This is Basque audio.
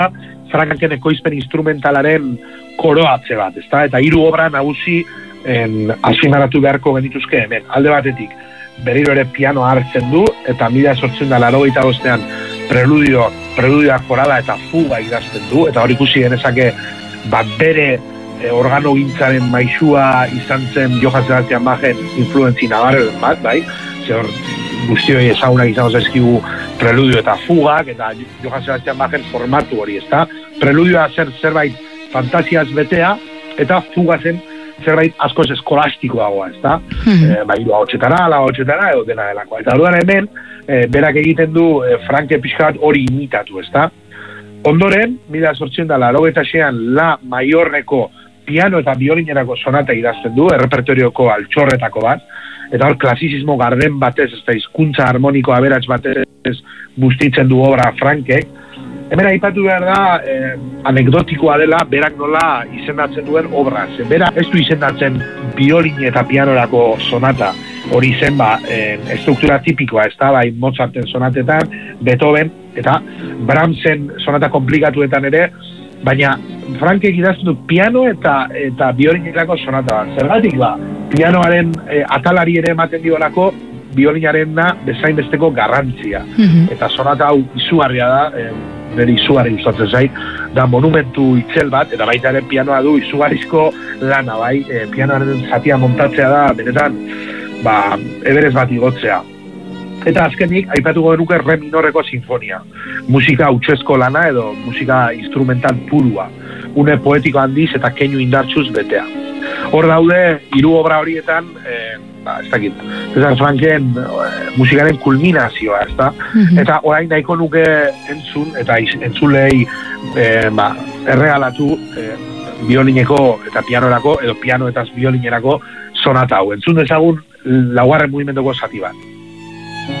Franken ekoizpen instrumentalaren koroatze bat, ezta? Eta 3 obra nagusi azpimarratu beharko genituzke hemen. Alde batetik, berriro ere pianoa hartzen du, eta 1885ean preludioa korala eta fuga idazten du, eta hori ikusi genezake bere organogintzaren maisua izan zen Johann Sebastian Bachen influentzi nabarren bat, bai? Zer guztioi ezagunak izango zaizkigu preludio eta fugak, eta Johann Sebastian Bachen formatu hori, ezta? Preludioa zer zerbait fantasiaz betea, eta fuga zen zerbait askoz eskolastikoagoa, ezta? Hiru ahotsetara, lau ahotsetara, edo dena delakoa. Eta orduan hemen, berak egiten du Franke pixka bat hori imitatu, ezta? Ondoren, 1886an La Maiorreko piano eta biolinerako sonata idazten du, errepertorioko altxorretako bat, eta hor klasizismo garden batez, eta hizkuntza harmoniko aberats batez bustitzen du obra Frankek. Hemen aipatu behar da, anekdotikoa dela, berak nola izendatzen duen obra. Bera ez du izendatzen biolin eta pianorako sonata, hori zen estruktura tipikoa, ez da, bai Mozarten sonatetan, Beethoven, eta Brahmsen sonata komplikatuetan ere, baina Frankek idazten du piano eta biolinerako sonata bat. Zergatik pianoaren atalari ere ematen diolako, biolinarena bezain besteko garrantzia. Eta sonata hau izugarria da, nire izugarri gustatzen zait, da monumentu itzel bat, eta baita ere pianoa du izugarrizko lana, bai, pianoaren zatia montatzea da, benetan, eberez bat igotzea. Eta azkenik, aipatuko genuke Re minorreko sinfonia. Musika hutsesko lana edo musika instrumental purua. Une poetiko handiz eta keinu indartsuz betea. Hor daude, 3 obra horietan, ez dakit, César Franken musikaren kulminazioa, ez da? Eta orain nahiko nuke entzun, eta entzulei erregalatu biolineko eta pianorako, edo piano eta biolinerako sonata hau. Entzun dezagun 4. mugimenduko zati bat.